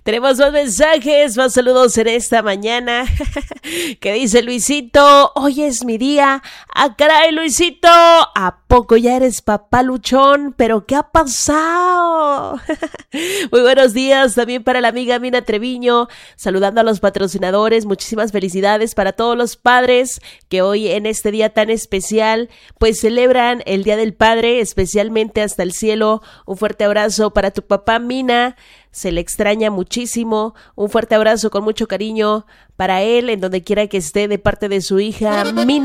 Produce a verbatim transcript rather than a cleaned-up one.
Tenemos más mensajes, más saludos en esta mañana. ¿Qué dice Luisito? Hoy es mi día. ¡Ah, caray, Luisito! ¿A poco ya eres papá luchón? ¿Pero qué ha pasado? Muy buenos días también para la amiga Mina Treviño. Saludando a los patrocinadores. Muchísimas felicidades para todos los padres que hoy en este día tan especial pues celebran el Día del Padre, especialmente hasta el cielo. Un fuerte abrazo para tu papá Mina. Se le extraña muchísimo. Un fuerte abrazo con mucho cariño para él, en donde quiera que esté, de parte de su hija Mina.